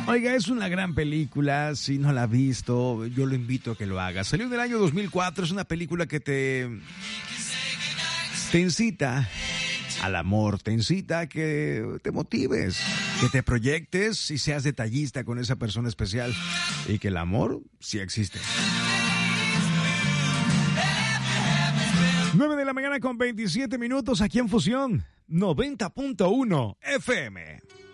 Oiga, es una gran película. Si no la ha visto, yo lo invito a que lo haga. Salió en el año 2004. Es una película que te incita al amor, te incita a que te motives, que te proyectes y seas detallista con esa persona especial y que el amor sí existe. 9 de la mañana con 27 minutos aquí en Fusión 90.1 FM.